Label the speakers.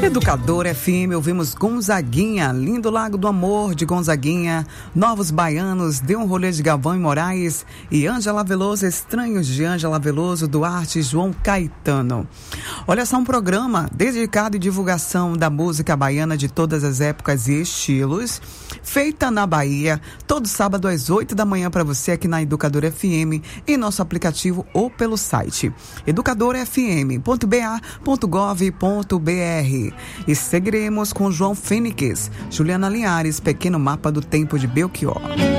Speaker 1: Educador FM, ouvimos Gonzaguinha, Lindo Lago do Amor de Gonzaguinha, Novos Baianos, Deu um Rolê de Galvão e Moraes e Ângela Veloso, Estranhos de Ângela Veloso, Duarte e João Caetano. Olha só, um programa dedicado e divulgação da música baiana de todas as épocas e estilos, feita na Bahia, todo sábado às 8 da manhã para você aqui na Educador FM, em nosso aplicativo ou pelo site educadorfm.ba.gov.br. E seguiremos com João Fênix, Juliana Linhares, Pequeno Mapa do Tempo de Belchior.